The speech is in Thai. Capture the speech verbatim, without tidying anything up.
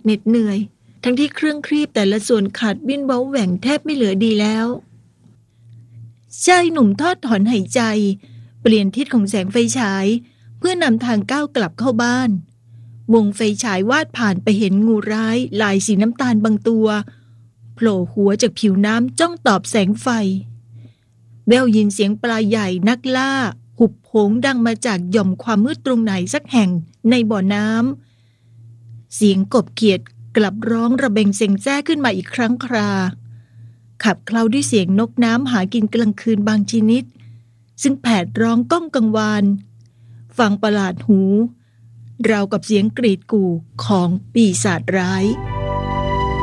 เหน็ดเหนื่อยทั้งที่เครื่องครีบแต่ละส่วนขาดวิ่นเว้าแหว่งแทบไม่เหลือดีแล้วชายหนุ่มทอดถอนหายใจเปลี่ยนทิศของแสงไฟฉายเพื่อนำทางก้าวกลับเข้าบ้านวงไฟฉายวาดผ่านไปเห็นงูร้ายลายสีน้ำตาลบางตัวโผล่หัวจากผิวน้ำจ้องตอบแสงไฟแววยินเสียงปลาใหญ่นักล่าหุบโหงดังมาจากหย่อมความมืดตรงไหนสักแห่งในบ่อน้ำเสียงกบเขียดกลับร้องระเบงเซ็งแจ้ขึ้นมาอีกครั้งคราขับเคล้าด้วยเสียงนกน้ำหากินกลางคืนบางชนิดซึ่งแผดร้องก้องกังวานฟังประหลาดหูราวกับเสียงกรีดกู่ของปีศาจร้าย